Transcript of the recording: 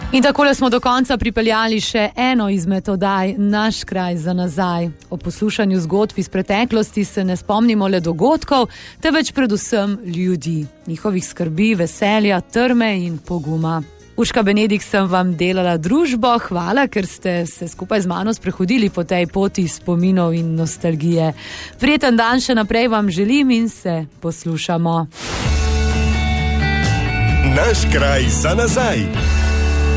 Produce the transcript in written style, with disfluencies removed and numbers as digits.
In takole smo do konca pripeljali še eno izmed oddaj, Naš kraj za nazaj. O poslušanju zgodb iz preteklosti se ne spomnimo le dogodkov, temveč predvsem ljudi, njihovih skrbi, veselja, trme in poguma. Urška Benedikt sem vam delala družbo, hvala, ker ste se skupaj z mano sprehodili po tej poti spominov in nostalgije. Prijeten dan še naprej vam želim in se poslušamo. Naš kraj za nazaj.